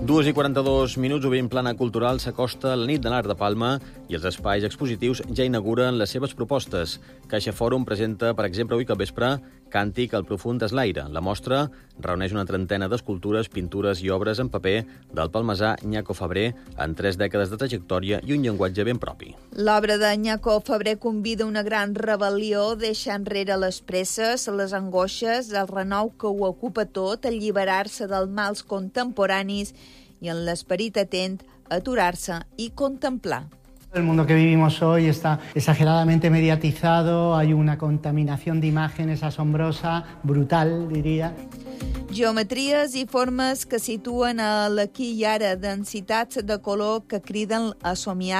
2:42, obrim Plana Cultural, s'acosta la nit de l'Art de Palma i els espais expositius ja inauguren les seves propostes. Caixa Fòrum presenta, per exemple, avui que al vespre, Càntic al profund deslaire. La mostra reuneix una trentena d'escultures, pintures i obres en paper del palmesà Ñaco Febrer en 3 dècades de trajectòria i un llenguatge ben propi. L'obra de Ñaco Febrer convida una gran rebel·lió, deixa enrere les presses, les angoixes, el renou que ho ocupa tot, alliberar-se dels mals contemporanis i en l'esperit atent aturar-se i contemplar. El mundo que vivimos hoy está exageradamente mediatizado, hay una contaminación de imágenes asombrosa, brutal, diria. Geometries i formes que situen a l'aquí i ara, densitats de color que criden a somiar